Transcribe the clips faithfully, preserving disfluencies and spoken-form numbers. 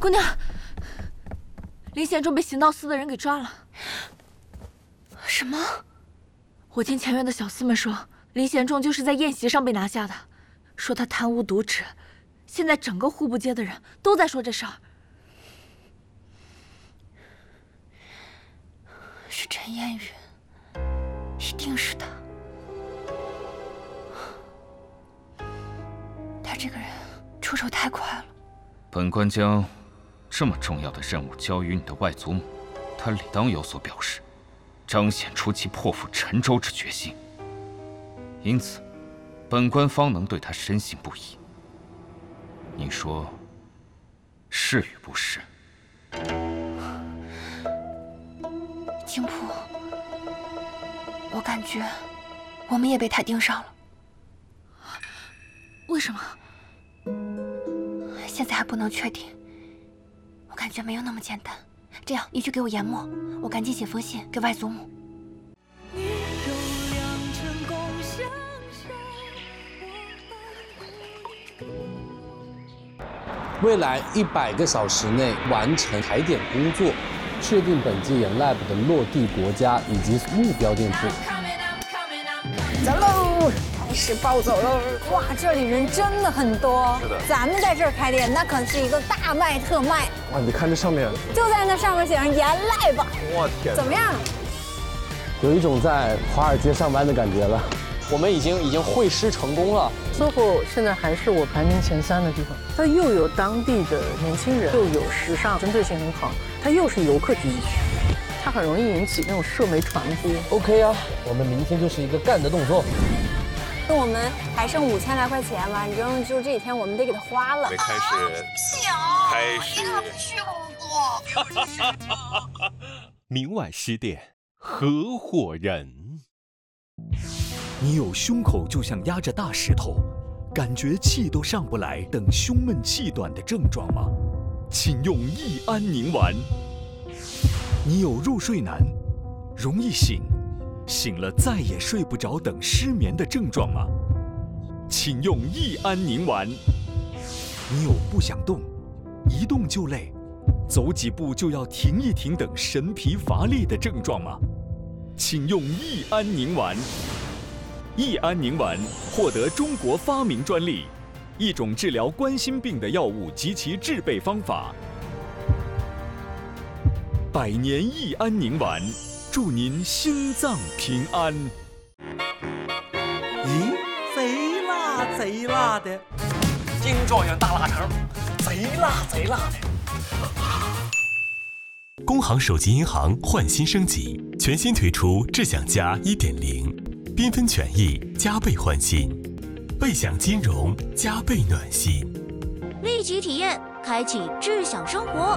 姑娘，林贤仲被行道司的人给抓了。 什么？ 我听前院的小厮们说，林贤仲就是在宴席上被拿下的，说他贪污渎职。现在整个户部街的人都在说这事儿。 是陈彦宇，一定是他。他这个人出手太快了。 本官将这么重要的任务交于你的外祖母，她理当有所表示，彰显出其破釜沉舟之决心。因此，本官方能对她深信不疑。你说是与不是？ 京普，我感觉我们也被他盯上了。 为什么？ 现在还不能确定，我感觉没有那么简单。这样，你去给我研墨，我赶紧写封信给外祖母。 未来一百个小时内完成踩点工作，确定本届研 Lab 的落地国家以及目标店铺。 走喽，开始暴走喽！哇，这里人真的很多。 是的， 咱们在这儿开店，那可是一个大卖特卖。 哇，你看这上面， 就在那上面写上研 Lab。 我天， 怎么样？ 有一种在华尔街上班的感觉了。 我们已经已经会师成功了。 S O H O 现在还是我排名前三的地方，它又有当地的年轻人，又有时尚，针对性很好，它又是游客聚集区，它很容易引起那种社媒传播。 OK 啊，我们明天就是一个干的动作。 那我们还剩五千来块钱，反正就这几天我们得给他花了。 开始，开始， 去过。 明晚十点，合伙人。你有胸口就像压着大石头，感觉气都上不来等胸闷气短的症状吗？请用益安宁丸。你有入睡难，容易醒，醒了再也睡不着等失眠的症状吗？请用益安宁丸。你有不想动，一动就累，走几步就要停一停等神疲乏力的症状吗？请用益安宁丸。益安宁丸获得中国发明专利，一种治疗冠心病的药物及其制备方法。百年益安宁丸，祝您心脏平安。 咦，贼辣贼辣的， 金状元大腊肠，贼辣贼辣的。 工行手机银行焕新升级，全新推出智享加 一点零， 缤纷权益加倍换新，倍享金融加倍暖心。 立即体验，开启智享生活。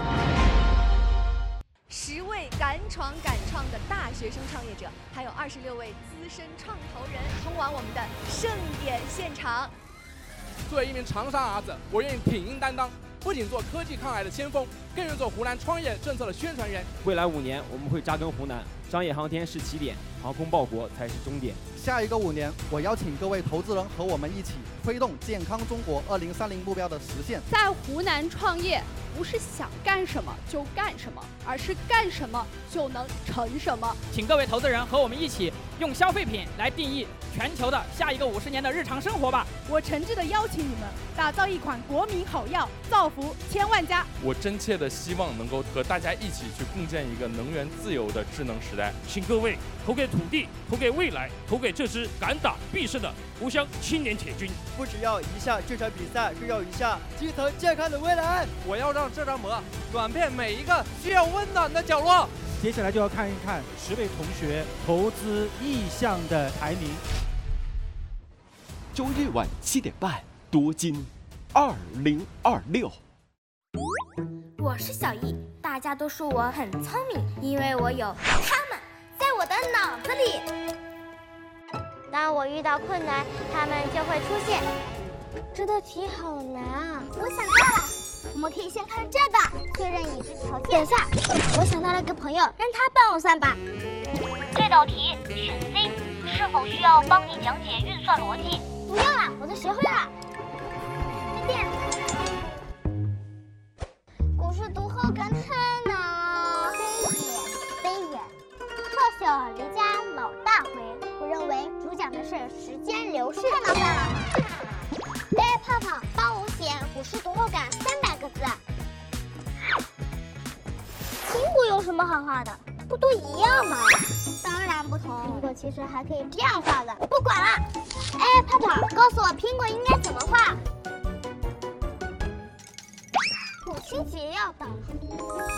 十位敢闯敢创的大学生创业者，还有二十六位资深创投人，通往我们的盛典现场。 作为一名长沙儿子，我愿意挺膺担当，不仅做科技抗癌的先锋，更愿做湖南创业政策的宣传员。 未来五年，我们会扎根湖南，商业航天是起点，航空报国才是终点。 下一个五年，我邀请各位投资人和我们一起推动健康中国二零三零目标的实现。 在湖南创业，不是想干什么就干什么，而是干什么就能成什么。 请各位投资人和我们一起用消费品来定义全球的下一个五十年的日常生活吧。 我诚挚地邀请你们打造一款国民好药，造福千万家。 我真切地希望能够和大家一起去共建一个能源自由的智能时代。 请各位投给土地，投给未来，投给这支敢打必胜的湖湘青年铁军。 不只要一下这场比赛，更要一下基层健康的未来。 我要让这张膜转遍每一个需要温暖的角落。 接下来就要看一看十位同学投资意向的排名。 周日晚七点半，多金二零二六。 我是小易，大家都说我很聪明，因为我有他们在我的脑子里。当我遇到困难，他们就会出现。这道题好难啊！我想到了，我们可以先看这个，确认已知条件。等一下，我想到了一个朋友，让他帮我算吧。 这道题选 C， 是否需要帮你讲解运算逻辑？ 不用了，我都学会了。再见。股市离家老大回，我认为主讲的是时间流逝，太麻烦了。哎，泡泡，帮我写古诗读后感三百个字。苹果有什么好画的？不都一样吗？当然不同，苹果其实还可以这样画的。不管了，哎，泡泡，告诉我苹果应该怎么画？母亲节要到了。